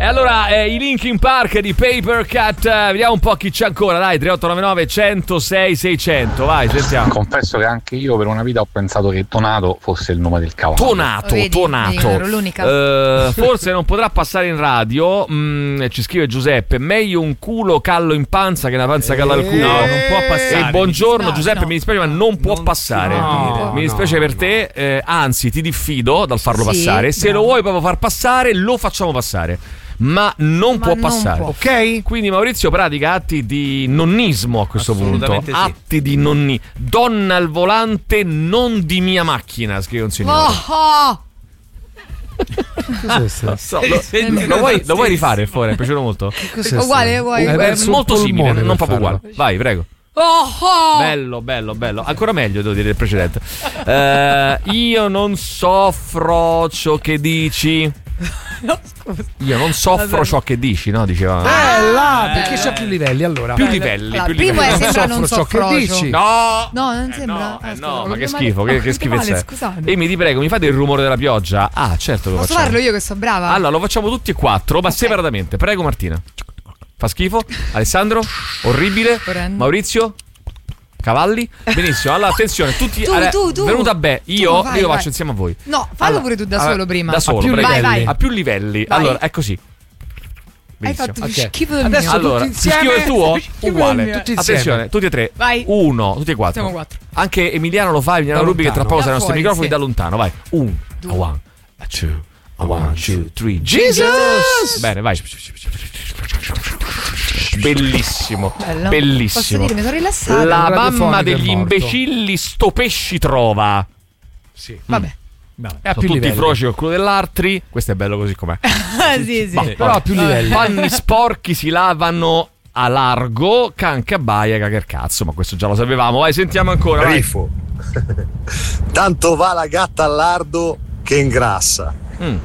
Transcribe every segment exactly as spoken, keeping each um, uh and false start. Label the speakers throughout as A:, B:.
A: allora eh, i Linkin Park di Paper Cut, eh, vediamo un po' chi c'è ancora, dai. Tre otto nove nove uno zero sei sei zero zero, vai, sentiamo.
B: Confesso che anche io per una vita ho pensato che Tonato fosse il nome del cavallo.
A: Tonato,
C: Vedi,
A: Tonato.
C: ero l'unica.
A: Uh, forse non potrà passare in radio. Mm, ci scrive Giuseppe: meglio un culo callo in panza che una panza callo al culo.
D: No, non può passare.
A: E buongiorno
C: No,
A: Giuseppe,
C: no.
A: mi dispiace, ma non può
D: Non
A: passare.
D: si può
A: mi
D: dire.
A: dispiace
D: No,
A: per
D: no.
A: te, eh, anzi ti diffido dal farlo
C: Sì,
A: passare. Se
C: bravo.
A: lo vuoi proprio far passare, lo facciamo passare. Ma non
C: Ma
A: può
C: non
A: passare.
C: può.
D: Ok?
A: Quindi Maurizio pratica atti di nonnismo a questo punto.
D: Assolutamente sì.
A: Atti di nonni. Donna al volante, non di mia macchina, scrive un signore.
C: Oh, oh.
D: Cos'è stato?
A: So, lo, lo, vuoi, lo vuoi rifare il fuori? È piaciuto molto?
D: Cos'è
C: Uguale,
D: stato?
C: uguale.
D: Hai
A: È
D: perso il
A: molto simile,
D: polmone
A: non
D: per
A: proprio
D: farlo.
A: uguale. Vai, prego.
C: Oh, oh.
A: Bello, bello, bello. Ancora meglio, devo dire, del precedente. Eh, io non soffro ciò che dici.
C: No, scusa.
A: Io non soffro
C: Vabbè.
A: ciò che dici, no? Diceva.
D: Bella, perché c'ha più livelli allora.
A: Più livelli,
C: Allora,
A: più
C: primo
A: livelli.
C: è sembra non
D: soffro ciò che
C: soffrocio.
D: dici.
A: No!
C: No, non
A: Eh
C: sembra.
A: no,
C: Ah,
A: eh
C: scusa,
A: no,
C: ho
A: ma che
C: capito
A: schifo,
C: male.
A: che, che
C: Ho capito
A: schifezza
C: male,
A: è.
C: scusate.
A: Amy, ti prego, mi fate il rumore della pioggia? Ah, certo che lo
C: Posso
A: facciamo.
C: farlo io che sono brava?
A: Allora, lo facciamo tutti e quattro, ma separatamente. Prego, Martina. Fa schifo? Alessandro? Orribile?
C: Orrendo.
A: Maurizio? Cavalli? Benissimo, allora attenzione, tutti
C: Tu,
A: allora,
C: tu, tu.
A: venuta beh, io,
C: Tu, vai,
A: io lo
C: vai.
A: faccio insieme a voi.
C: No, fallo
A: Allora,
C: pure tu da
A: allora,
C: solo prima.
A: Da solo,
D: più
A: prego.
C: livelli. Vai, vai.
A: A più livelli.
C: Vai.
A: Allora, è così.
C: Hai
A: Benissimo.
C: fatto
D: Ok.
C: schifo del
D: Adesso
C: mio.
A: Allora,
D: tutti
A: ti
D: insieme.
A: scrivo il tuo?
C: Schifo
A: Uguale.
C: del mio.
D: Tutti insieme.
A: Attenzione, tutti e tre.
C: Vai.
A: Uno, tutti e quattro.
C: Siamo quattro.
A: Anche Emiliano lo fa, Emiliano
D: Da
A: Rubi che tra
D: lontano.
A: poco sarà
C: Da
A: ai nostri
C: fuori,
A: microfoni
C: sì.
A: da lontano. Vai. Un, a one, a two, a one, two, three.
D: Jesus!
A: Bene, vai. Bellissimo,
C: Bello.
A: bellissimo.
C: Posso dire, mi sono rilassata.
A: La
D: Un
A: mamma
D: radiofonico
A: degli
D: è morto.
A: imbecilli sto pesci trova.
D: Sì.
C: Vabbè.
D: È a
A: Sono
D: più
A: tutti
D: livelli.
A: froci col culo dell'altri. Questo è bello così com'è.
C: sì, sì.
A: Ma-
D: Però a più livelli.
A: Panni sporchi si lavano a largo, canca baia, caga il cazzo. Ma questo già lo sapevamo. Vai, sentiamo ancora. Vai.
E: Rifo. Tanto va la gatta al lardo che ingrassa.
A: Mm,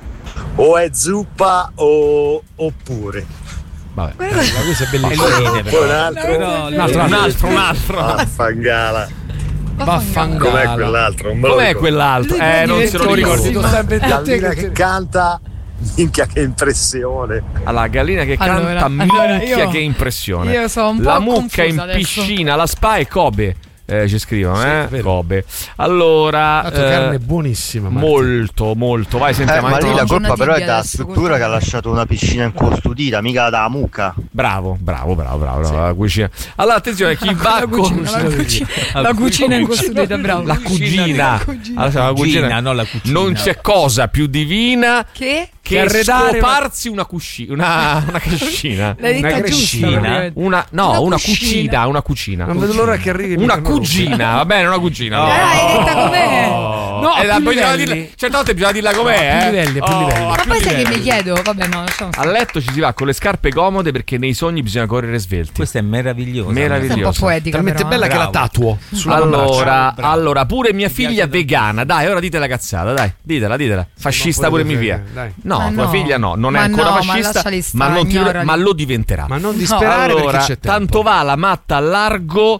E: O è zuppa o oppure.
A: vabbè.
D: Ma questo è bellissimo.
E: Poi un altro.
D: No,
A: Un altro, un altro, un altro.
E: Vaffanggala.
D: Vaffangala.
E: Com'è quell'altro? Non me lo
A: Com'è
E: ricordo.
A: quell'altro?
C: Lui
A: Eh,
C: può
A: non
C: dire
A: se lo
C: che
A: ricordi.
C: ricordi.
D: Lo sta inventando te
E: Gallina
D: che-
E: che canta. Minchia che impressione.
A: Alla gallina che
C: Allora,
A: canta,
C: allora,
A: minchia
C: io-
A: che impressione.
C: io sono un po'
A: La mucca in
C: confusa adesso.
A: piscina, la spa e Kobe. Eh, ci scrivono,
D: Sì,
A: eh?
D: vero.
A: Kobe. Allora,
D: La tua
A: eh,
D: carne è buonissima. Marti.
A: molto, molto. Vai,
F: Eh,
A: sentiamo.
F: ma
A: anche-
F: lì la
C: Mangia
F: colpa
C: una
F: però è
C: tibia
F: della
C: adesso,
F: struttura
C: colpa
F: che ha
C: mia.
F: lasciato una piscina incostudita, mica da mucca.
A: Bravo, bravo, bravo, bravo, bravo, la cucina. Allora, attenzione, chi va
C: La
A: con
C: cucina, la cucina, la cucina in costudita, bravo.
A: la cugina,
C: La cugina.
A: Allora, la cugina.
D: Cugina, non la cucina.
A: Non c'è cosa più divina
C: Che?
A: che
D: arredare
A: scoparsi una cuscina, una, una cascina.
C: L'hai
D: Una
C: detta giusta.
D: crescina.
C: praticamente.
A: Una, no,
C: Una
A: una,
C: cucina.
A: cucina, una cucina.
D: Non vedo l'ora che arrivi.
A: Una
D: mi fanno
A: cugina, va bene, una cugina.
C: Eh, l'hai detta com'è?
A: No,
D: a
A: eh, la-
D: più
A: bisogna
D: livelli.
A: dirla- certe volte bisogna dirla com'è.
D: A più
A: eh.
D: livelli, a più livelli.
A: a
C: Ma
A: più
C: poi sai che
A: livelli.
C: mi chiedo? Vabbè, no, lasciamo stare.
A: A letto ci si va con le scarpe comode perché nei sogni bisogna correre svelti.
G: Questa è meravigliosa.
C: Questa è un po'
A: Meraviglioso.
C: poetica,
D: Talmente
C: però,
D: bella
C: eh.
D: che la tatuo sulla
A: Allora,
D: braccia.
A: allora, pure mia figlia vegana. Dai, ora dite la cazzata, dai. Ditela, ditela. Fascista pure mia figlia.
D: Dai.
A: No,
C: Ma
A: tua
C: no.
A: figlia no, non è
C: Ma
A: ancora
C: no, ma
A: fascista,
C: lasciali
A: ma,
C: stare,
A: non ti-
C: ignorali.
A: ma lo diventerà.
D: Ma non disperare
A: allora,
D: perché c'è tempo.
A: tanto va la matta a largo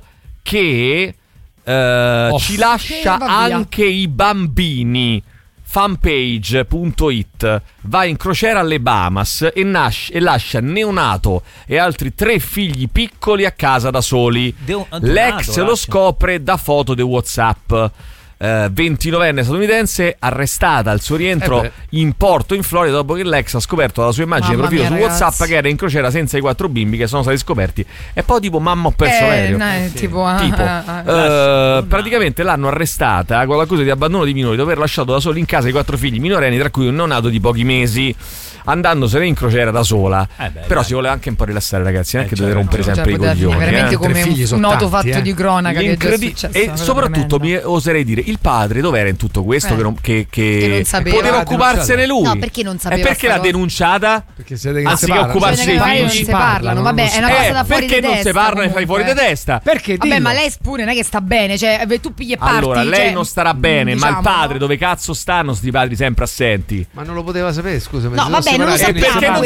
A: che eh,
D: Oh.
A: ci lascia
C: Che va via.
A: anche i bambini. Fanpage punto it va in crociera alle Bahamas e, nasce, e lascia neonato e altri tre figli piccoli a casa da soli.
G: Deo-
A: L'ex
G: donato,
A: lo
G: lascia.
A: scopre da foto di WhatsApp. Eh, ventinovenne statunitense arrestata al suo rientro
D: Eh beh.
A: in porto in Florida dopo che l'ex ha scoperto dalla sua immagine di
C: Mamma
A: profilo su
C: mia,
A: WhatsApp
C: ragazzi.
A: che era in crociera senza i quattro bimbi che sono stati scoperti. E poi tipo mamma ho perso
C: Eh,
A: l'aereo.
C: no, è tipo, ah,
A: Tipo,
C: ah, ah.
A: eh, praticamente l'hanno arrestata con l'accusa di abbandono di minori, dopo aver lasciato da solo in casa i quattro figli minorenni, tra cui un neonato di pochi mesi, andandosene in crociera da sola.
G: Eh beh,
A: Però
G: dai.
A: si voleva anche un po' rilassare, ragazzi, neanche
G: Eh,
A: dovere
G: certo.
A: rompere
C: Cioè,
A: sempre i
C: poteva finire
A: coglioni.
C: veramente
A: eh.
C: come
D: Tre figli
C: un
D: sono
C: noto
D: tanti,
C: fatto
D: eh.
C: di cronaca che è già
A: L'incredi-
C: successo.
A: e
C: una cosa
A: soprattutto
C: tremenda.
A: mi oserei dire il padre dov'era in tutto questo
C: Eh.
A: che, non, che, che
C: Che non sapeva.
A: poteva
D: Ah,
A: occuparsene lui.
C: No, perché non sapeva
A: E perché
C: sta
A: l'ha
C: cosa?
A: denunciata?
D: Perché siete che
A: Anziché
D: si parlano.
A: occuparsi
C: Bisogna
A: dei
C: che
A: figli.
C: non si parlano, vabbè, è una cosa
A: Eh,
C: da fuori
A: perché
C: di
A: non si
C: testa,
A: parlano e fai fuori di
C: comunque.
A: testa?
D: Perché
C: Vabbè,
D: dillo.
C: ma lei pure non è che sta bene, cioè tu pigli e parti.
A: Allora, lei
C: cioè,
A: non starà bene, ma il
C: diciamo,
A: padre
C: no?
A: dove cazzo stanno sti padri sempre assenti?
D: Ma non lo poteva sapere, scusami.
C: No,
D: si
C: vabbè,
D: sono
C: non lo
D: separati.
A: E perché
C: sappiamo
A: non